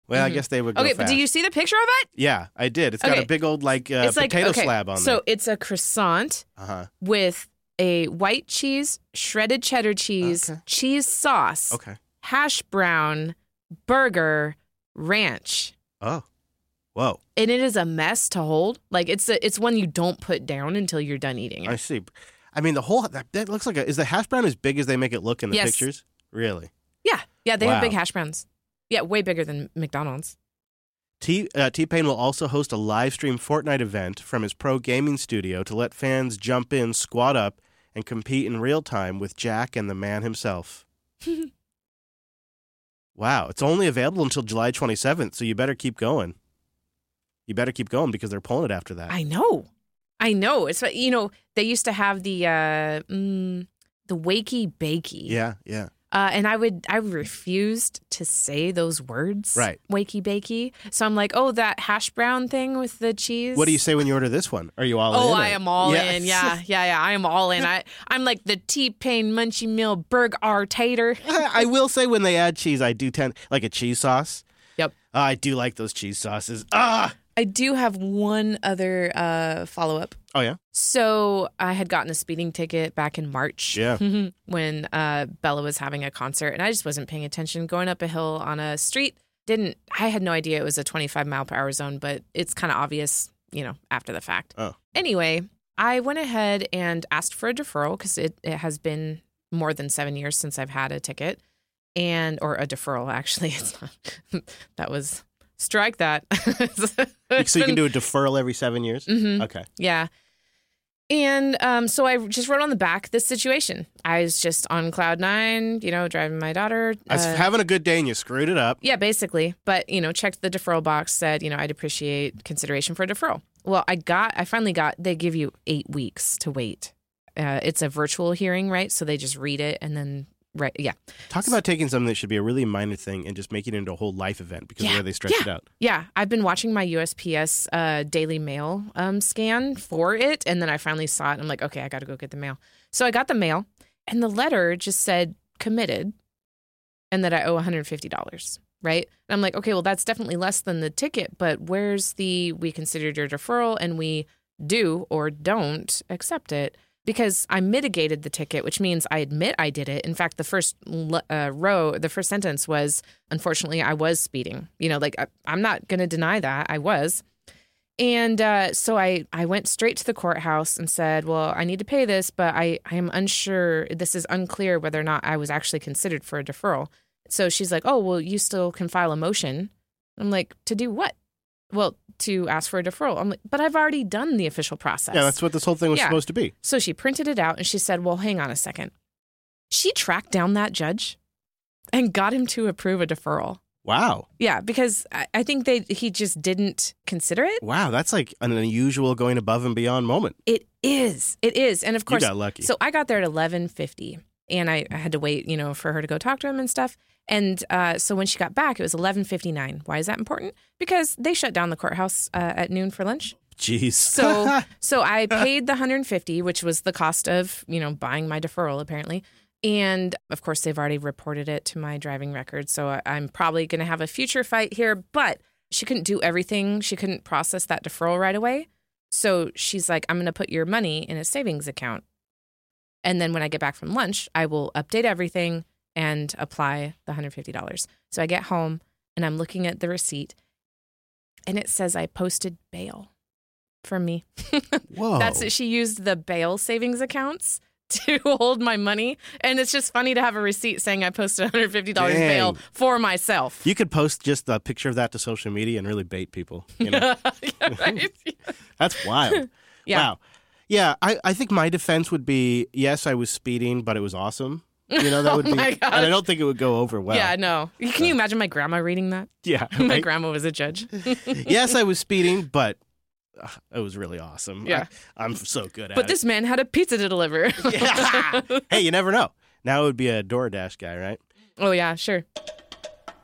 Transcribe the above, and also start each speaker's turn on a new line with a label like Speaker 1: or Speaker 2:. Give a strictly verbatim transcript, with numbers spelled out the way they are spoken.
Speaker 1: Well, mm-hmm. I guess they would go
Speaker 2: Okay,
Speaker 1: fast.
Speaker 2: but do you see the picture of it?
Speaker 1: Yeah, I did. It's
Speaker 2: okay.
Speaker 1: got a big old like uh,
Speaker 2: it's
Speaker 1: potato
Speaker 2: like, okay,
Speaker 1: slab on
Speaker 2: so
Speaker 1: there.
Speaker 2: So it's a croissant
Speaker 1: uh-huh.
Speaker 2: with a white cheese, shredded cheddar cheese,
Speaker 1: okay.
Speaker 2: cheese sauce,
Speaker 1: okay.
Speaker 2: hash brown, burger, ranch.
Speaker 1: Oh, whoa.
Speaker 2: And it is a mess to hold. Like, it's a, it's one you don't put down until you're done eating it.
Speaker 1: I see. I mean, the whole, that, that looks like a, is the hash brown as big as they make it look in the
Speaker 2: yes.
Speaker 1: pictures? Really?
Speaker 2: Yeah. Yeah, they
Speaker 1: wow.
Speaker 2: have big hash browns. Yeah, way bigger than McDonald's.
Speaker 1: T, uh, T-Pain will also host a live stream Fortnite event from his pro gaming studio to let fans jump in, squat up, and compete in real time with Jack and the man himself. Wow, it's only available until July twenty-seventh, so you better keep going. You better keep going because they're pulling it after that.
Speaker 2: I know. I know. It's, you know, they used to have the uh, mm, the wakey bakey.
Speaker 1: Yeah, yeah.
Speaker 2: Uh, and I would, I refused to say those words.
Speaker 1: Right.
Speaker 2: Wakey bakey. So I'm like, oh, that hash brown thing with the cheese.
Speaker 1: What do you say when you order this one? Are you all
Speaker 2: oh,
Speaker 1: in?
Speaker 2: Oh, I am all
Speaker 1: yeah.
Speaker 2: in. Yeah, yeah, yeah. I am all in. I, I'm like the T-Pain Munchie Meal Burger Tater.
Speaker 1: I will say when they add cheese, I do tend, like a cheese sauce.
Speaker 2: Yep.
Speaker 1: Uh, I do like those cheese sauces. Ah!
Speaker 2: I do have one other uh, follow-up.
Speaker 1: Oh, yeah?
Speaker 2: So I had gotten a speeding ticket back in March
Speaker 1: yeah.
Speaker 2: when uh, Bella was having a concert, and I just wasn't paying attention. Going up a hill on a street, didn't I had no idea it was a twenty-five mile per hour zone, but it's kind of obvious, you know, after the fact.
Speaker 1: Oh.
Speaker 2: Anyway, I went ahead and asked for a deferral because it, it has been more than seven years since I've had a ticket, and or a deferral, actually. It's not. That was... Strike that.
Speaker 1: So you can do a deferral every seven years?
Speaker 2: Mm-hmm.
Speaker 1: Okay.
Speaker 2: Yeah. And um, so I just wrote on the back this situation. I was just on cloud nine, you know, driving my daughter.
Speaker 1: I was
Speaker 2: uh,
Speaker 1: having a good day and you screwed it up.
Speaker 2: Yeah, basically. But, you know, checked the deferral box, said, you know, I'd appreciate consideration for a deferral. Well, I got, I finally got, they give you eight weeks to wait. Uh, it's a virtual hearing, right? So they just read it and then Right. Yeah.
Speaker 1: Talk about taking something that should be a really minor thing and just making it into a whole life event because
Speaker 2: yeah.
Speaker 1: of the way they stretch
Speaker 2: yeah.
Speaker 1: it out.
Speaker 2: Yeah. I've been watching my U S P S uh, Daily Mail um, scan for it. And then I finally saw it. And I'm like, okay, I got to go get the mail. So I got the mail and the letter just said committed and that I owe one hundred fifty dollars. Right. And I'm like, okay, well, that's definitely less than the ticket. But where's the we considered your deferral and we do or don't accept it? Because I mitigated the ticket, which means I admit I did it. In fact, the first uh, row, the first sentence was, unfortunately, I was speeding. You know, like, I, I'm not going to deny that. I was. And uh, so I, I went straight to the courthouse and said, well, I need to pay this, but I, I am unsure. This is unclear whether or not I was actually considered for a deferral. So she's like, oh, well, you still can file a motion. I'm like, to do what? Well, to ask for a deferral. I'm like, but I've already done the official process.
Speaker 1: Yeah, that's what this whole thing was
Speaker 2: yeah.
Speaker 1: supposed to be.
Speaker 2: So she printed it out and she said, well, hang on a second. She tracked down that judge and got him to approve a deferral.
Speaker 1: Wow.
Speaker 2: Yeah, because I, I think they he just didn't consider it.
Speaker 1: Wow, that's like an unusual going above and beyond moment.
Speaker 2: It is. It is. And of course,
Speaker 1: you got lucky.
Speaker 2: So I got there at eleven fifty and I, I had to wait, you know, for her to go talk to him and stuff. And uh, so when she got back, it was eleven fifty-nine. Why is that important? Because they shut down the courthouse uh, at noon for lunch.
Speaker 1: Jeez.
Speaker 2: So so I paid the one hundred fifty, which was the cost of, you know, buying my deferral, apparently. And, of course, they've already reported it to my driving record. So I, I'm probably going to have a future fight here. But she couldn't do everything. She couldn't process that deferral right away. So she's like, I'm going to put your money in a savings account. And then when I get back from lunch, I will update everything and apply the one hundred fifty dollars. So I get home and I'm looking at the receipt and it says I posted bail for me.
Speaker 1: Whoa.
Speaker 2: That's it. She used the bail savings accounts to hold my money. And it's just funny to have a receipt saying I posted one hundred fifty dollars
Speaker 1: Dang.
Speaker 2: bail for myself.
Speaker 1: You could post just a picture of that to social media and really bait people. You know?
Speaker 2: Yeah, right?
Speaker 1: That's wild.
Speaker 2: Yeah.
Speaker 1: Wow. Yeah, I, I think my defense would be, yes, I was speeding, but it was awesome. You know, that would
Speaker 2: oh
Speaker 1: be,
Speaker 2: my
Speaker 1: and
Speaker 2: gosh.
Speaker 1: I don't think it would go over well.
Speaker 2: Yeah, no. Can
Speaker 1: So.
Speaker 2: you imagine my grandma reading that?
Speaker 1: Yeah.
Speaker 2: My
Speaker 1: Right?
Speaker 2: grandma was a judge.
Speaker 1: Yes, I was speeding, but uh, it was really awesome.
Speaker 2: Yeah.
Speaker 1: I, I'm so good at
Speaker 2: But
Speaker 1: it.
Speaker 2: this man had a pizza to deliver.
Speaker 1: Yeah. Hey, you never know. Now it would be a DoorDash guy, right?
Speaker 2: Oh, yeah, sure.